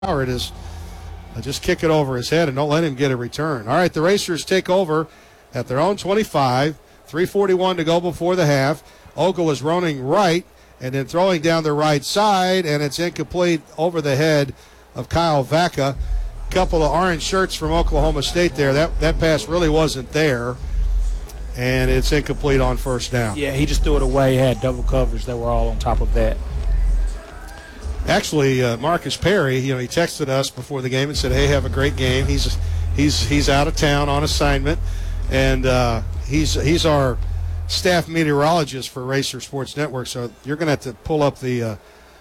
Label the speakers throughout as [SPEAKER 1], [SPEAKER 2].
[SPEAKER 1] Howard is just kick it over his head and don't let him get a return. All right, the Racers take over at their own 25. 3:41 to go before the half. Ogle is running right and then throwing down the right side, and it's incomplete over the head of Kyle Vaca. Couple of orange shirts from Oklahoma State there. That pass really wasn't there, and it's incomplete on first down.
[SPEAKER 2] Yeah, he just threw it away. He had double coverage that were all on top of that.
[SPEAKER 1] Actually, Marcus Perry, he texted us before the game and said, "Hey, have a great game." He's out of town on assignment, and he's our staff meteorologist for Racer Sports Network. So you're going to have to pull up the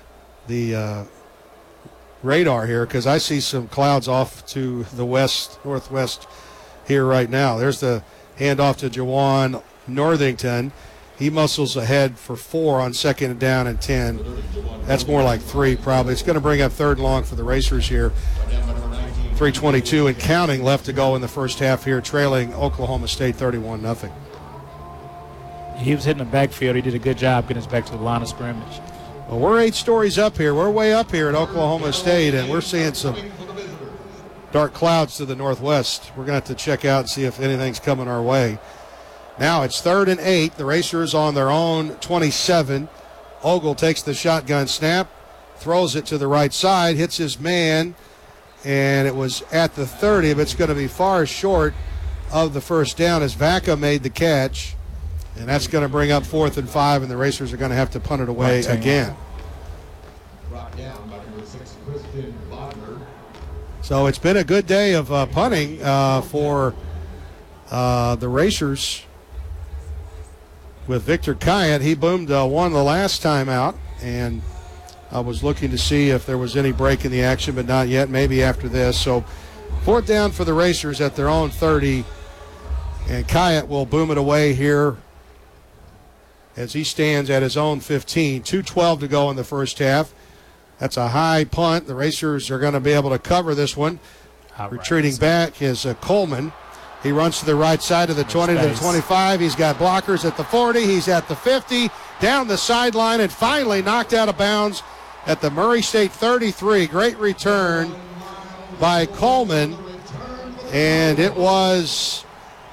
[SPEAKER 1] radar here, because I see some clouds off to the northwest here right now. There's the handoff to Jawan Northington. He muscles ahead for 4 on second and down and 10. That's more like 3 probably. It's going to bring up third and long for the Racers here. 3:22 and counting left to go in the first half here, trailing Oklahoma State 31-0.
[SPEAKER 2] He was hitting the backfield. He did a good job getting us back to the line of scrimmage.
[SPEAKER 1] Well, we're 8 stories up here. We're way up here at Oklahoma State, and we're seeing some dark clouds to the northwest. We're going to have to check out and see if anything's coming our way. Now it's 3rd and 8. The Racers on their own 27. Ogle takes the shotgun snap, throws it to the right side, hits his man, and it was at the 30, but it's going to be far short of the first down as Vaca made the catch. And that's going to bring up 4th and 5, and the Racers are going to have to punt it away again. So it's been a good day of punting for the Racers with Victor Kayat. He boomed one the last time out, and I was looking to see if there was any break in the action, but not yet. Maybe after this. So 4th down for the Racers at their own 30, and Kayat will boom it away here as he stands at his own 15. 2:12 to go in the first half. That's a high punt. The Racers are going to be able to cover this one. Retreating back is Coleman. He runs to the right side of the 20 to the 25. He's got blockers at the 40. He's at the 50, down the sideline, and finally knocked out of bounds at the Murray State 33. Great return by Coleman. And it was...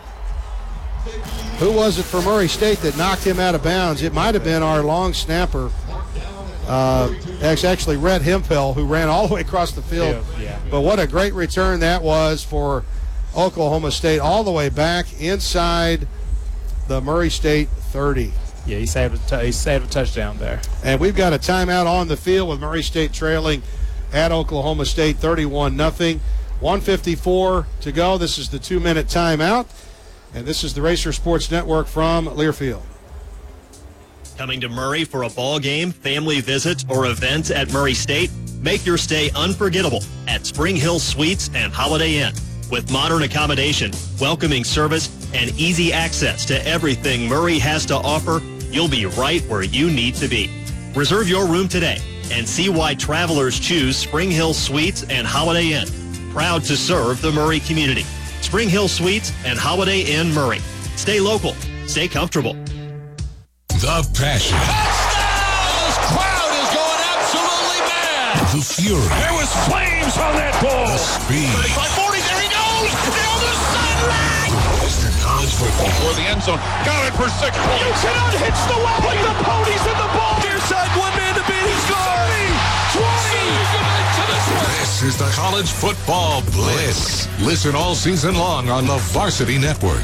[SPEAKER 1] Who was it for Murray State that knocked him out of bounds? It might have been our long snapper. Actually, Rhett Hemphill, who ran all the way across the field.
[SPEAKER 2] Yeah.
[SPEAKER 1] But what a great return that was for Oklahoma State, all the way back inside the Murray State 30.
[SPEAKER 2] Yeah, he saved a touchdown there.
[SPEAKER 1] And we've got a timeout on the field with Murray State trailing at Oklahoma State 31-0. 1:54 to go. This is the 2-minute timeout. And this is the Racer Sports Network from Learfield.
[SPEAKER 3] Coming to Murray for a ball game, family visit, or event at Murray State? Make your stay unforgettable at Spring Hill Suites and Holiday Inn. With modern accommodation, welcoming service, and easy access to everything Murray has to offer, you'll be right where you need to be. Reserve your room today and see why travelers choose Spring Hill Suites and Holiday Inn. Proud to serve the Murray community. Spring Hill Suites and Holiday Inn Murray. Stay local. Stay comfortable.
[SPEAKER 4] The passion.
[SPEAKER 5] Touchdown! This crowd is going absolutely mad.
[SPEAKER 4] The fury.
[SPEAKER 5] There was flames on that ball.
[SPEAKER 4] The speed.
[SPEAKER 5] 35-40, there he goes! Down the sideline!
[SPEAKER 4] Western College football.
[SPEAKER 5] For the end zone. Got it for 6 points. You cannot hitch the wagon. The ponies in the ball. Near side, one man to beat. He's gone. 20.
[SPEAKER 4] This is the College Football Blitz. Listen all season long on the Varsity Network.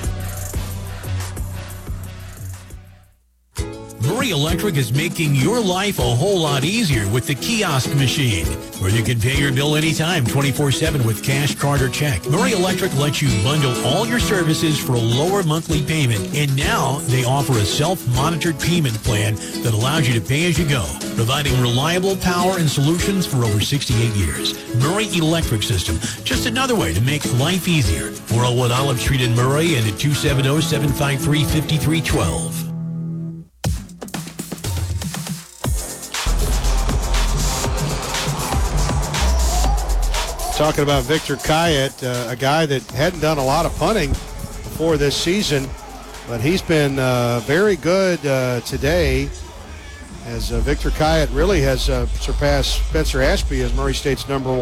[SPEAKER 6] Murray Electric is making your life a whole lot easier with the kiosk machine, where you can pay your bill anytime, 24/7 with cash, card, or check. Murray Electric lets you bundle all your services for a lower monthly payment, and now they offer a self-monitored payment plan that allows you to pay as you go, providing reliable power and solutions for over 68 years. Murray Electric System, just another way to make life easier. 401 Olive Street in Murray and at 270-753-5312.
[SPEAKER 1] Talking about Victor Kayat, a guy that hadn't done a lot of punting before this season, but he's been very good today as Victor Kayat really has surpassed Spencer Ashby as Murray State's number